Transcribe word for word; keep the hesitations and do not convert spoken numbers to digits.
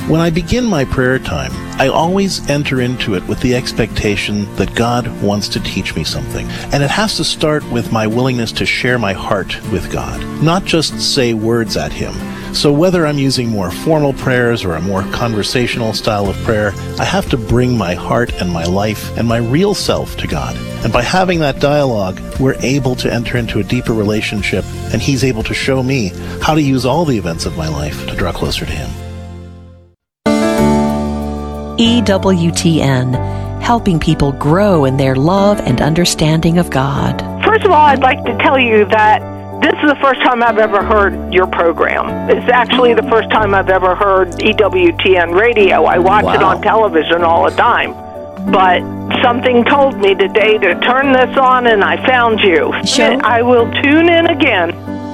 When I begin my prayer time, I always enter into it with the expectation that God wants to teach me something. And it has to start with my willingness to share my heart with God, not just say words at Him. So whether I'm using more formal prayers or a more conversational style of prayer, I have to bring my heart and my life and my real self to God. And by having that dialogue, we're able to enter into a deeper relationship, and He's able to show me how to use all the events of my life to draw closer to Him. E W T N, helping people grow in their love and understanding of God. First of all, I'd like to tell you that this is the first time I've ever heard your program. It's actually the first time I've ever heard E W T N radio. I watch Wow. it on television all the time. But something told me today to turn this on, and I found you. Sure. I will tune in again.